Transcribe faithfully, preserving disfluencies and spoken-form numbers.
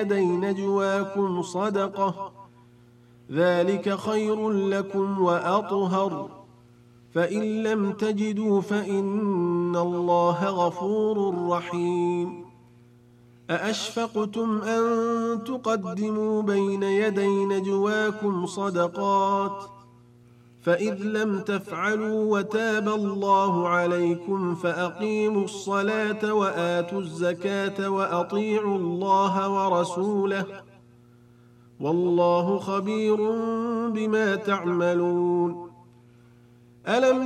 يدي نجواكم صدقة ذلك خير لكم وأطهر فإن لم تجدوا فإن الله غفور رحيم أأشفقتم أن تقدموا بين يدي نجواكم صدقات فإذ لم تفعلوا وتاب الله عليكم فأقيموا الصلاة وآتوا الزكاة وأطيعوا الله ورسوله والله خبير بما تعملون. ألم